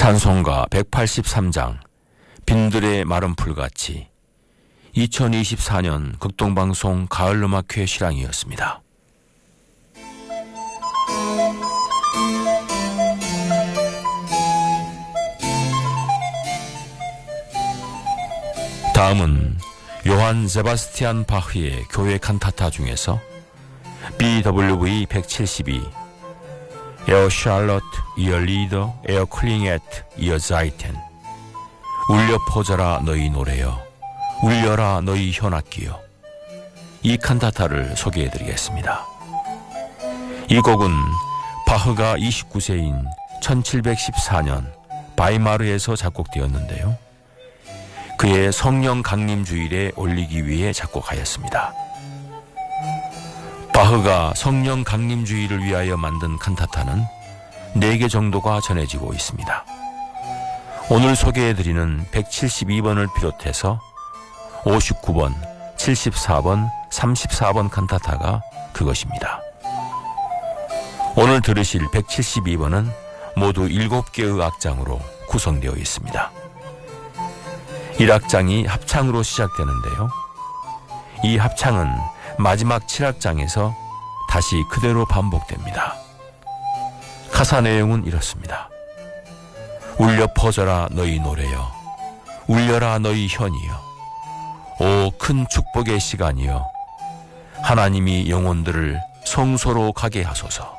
찬송가 183장 빈들의 마른 풀같이 2024년 극동방송 가을음악회 실황이었습니다. 다음은 요한 세바스티안 바흐의 교회 칸타타 중에서 BWV 172 에어 샬롯 이어 리더 에어 클링앳 이어 자이텐 울려 퍼져라 너희 노래여 울려라 너희 현악기여, 이 칸타타를 소개해드리겠습니다. 이 곡은 바흐가 29세인 1714년 바이마르에서 작곡되었는데요, 그의 성령 강림주일에 올리기 위해 작곡하였습니다. 바흐가 성령 강림주일을 위하여 만든 칸타타는 4개 정도가 전해지고 있습니다. 오늘 소개해드리는 172번을 비롯해서 59번, 74번, 34번 칸타타가 그것입니다. 오늘 들으실 172번은 모두 7개의 악장으로 구성되어 있습니다. 1악장이 합창으로 시작되는데요, 이 합창은 마지막 7악장에서 다시 그대로 반복됩니다. 가사 내용은 이렇습니다. 울려 퍼져라 너희 노래여 울려라 너희 현이여, 오 큰 축복의 시간이여 하나님이 영혼들을 성소로 가게 하소서.